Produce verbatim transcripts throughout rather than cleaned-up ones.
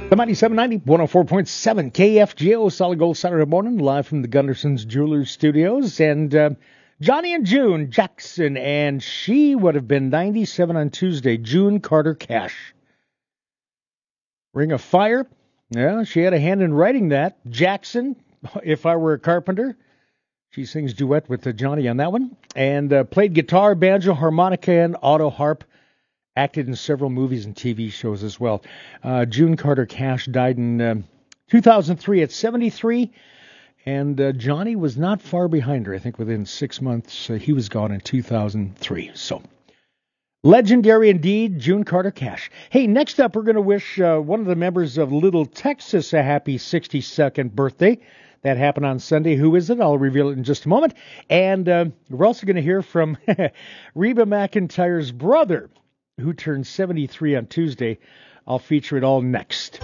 The Mighty seven ninety, one oh four point seven K F G O, Solid Gold Saturday morning, live from the Gunderson's Jewelers Studios. And uh, Johnny and June Jackson, and she would have been ninety-seven on Tuesday, June Carter Cash. Ring of Fire, yeah, she had a hand in writing that. Jackson, If I Were a Carpenter. She sings duet with uh, Johnny on that one. And uh, played guitar, banjo, harmonica, and auto harp. Acted in several movies and T V shows as well. Uh, June Carter Cash died in um, two thousand three at seventy-three, and uh, Johnny was not far behind her. I think within six months uh, he was gone in two thousand three. So, legendary indeed, June Carter Cash. Hey, next up we're going to wish uh, one of the members of Little Texas a happy sixty-second birthday. That happened on Sunday. Who is it? I'll reveal it in just a moment. And uh, we're also going to hear from Reba McEntire's brother, who turned seventy-three on Tuesday. I'll feature it all next.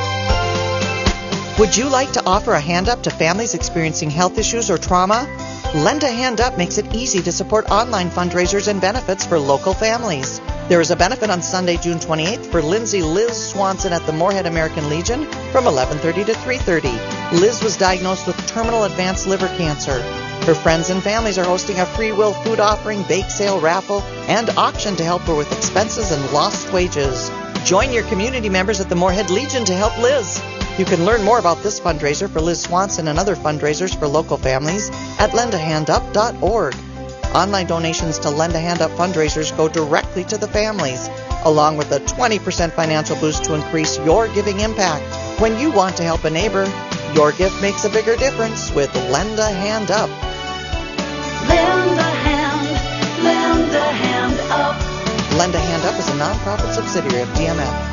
Would you like to offer a hand up to families experiencing health issues or trauma? Lend a Hand Up makes it easy to support online fundraisers and benefits for local families. There is a benefit on Sunday, June twenty-eighth for Lindsay Liz Swanson at the Moorhead American Legion from eleven thirty to three thirty. Liz was diagnosed with terminal advanced liver cancer. Her friends and families are hosting a free will food offering, bake sale, raffle, and auction to help her with expenses and lost wages. Join your community members at the Moorhead Legion to help Liz. You can learn more about this fundraiser for Liz Swanson and other fundraisers for local families at lend a hand up dot org. Online donations to Lend a Hand Up fundraisers go directly to the families, along with a twenty percent financial boost to increase your giving impact. When you want to help a neighbor, your gift makes a bigger difference with Lend a Hand Up. Lend a hand, lend a hand up. Lend a Hand Up is a nonprofit subsidiary of D M F.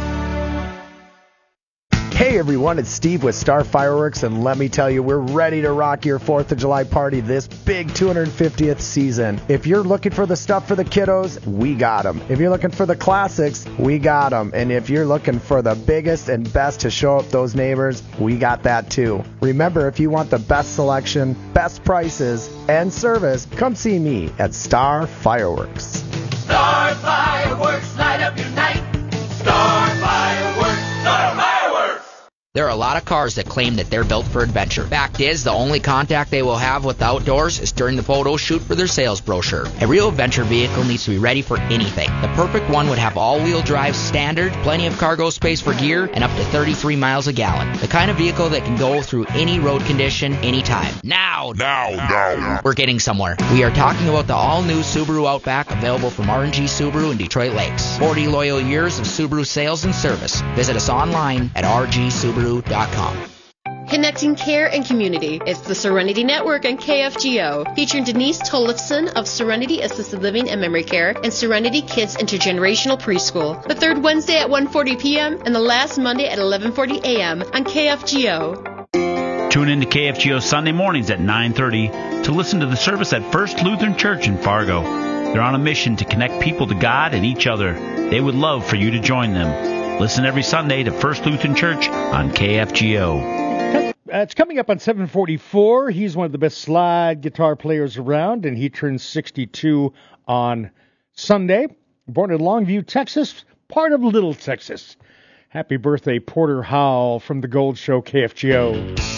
Hey everyone, it's Steve with Star Fireworks, and let me tell you, we're ready to rock your fourth of July party this big two hundred fiftieth season. If you're looking for the stuff for the kiddos, we got them. If you're looking for the classics, we got them. And if you're looking for the biggest and best to show up those neighbors, we got that too. Remember, if you want the best selection, best prices, and service, come see me at Star Fireworks. Star Fireworks, light up your night. Star Fireworks, Star Fireworks. There are a lot of cars that claim that they're built for adventure. Fact is, the only contact they will have with the outdoors is during the photo shoot for their sales brochure. A real adventure vehicle needs to be ready for anything. The perfect one would have all-wheel drive standard, plenty of cargo space for gear, and up to thirty-three miles a gallon. The kind of vehicle that can go through any road condition, anytime. Now! Now, now. We're getting somewhere. We are talking about the all-new Subaru Outback, available from R and G Subaru in Detroit Lakes. forty loyal years of Subaru sales and service. Visit us online at r g subaru dot com. Connecting care and community. It's the Serenity Network on K F G O, featuring Denise Tollefson of Serenity Assisted Living and Memory Care and Serenity Kids Intergenerational Preschool. The third Wednesday at one forty p.m. and the last Monday at eleven forty a.m. on K F G O. Tune in to K F G O Sunday mornings at nine thirty to listen to the service at First Lutheran Church in Fargo. They're on a mission to connect people to God and each other. They would love for you to join them. Listen every Sunday to First Lutheran Church on K F G O. Uh, it's coming up on seven forty-four. He's one of the best slide guitar players around, and he turns sixty-two on Sunday. Born in Longview, Texas, part of Little Texas. Happy birthday, Porter Howell from The Gold Show, K F G O.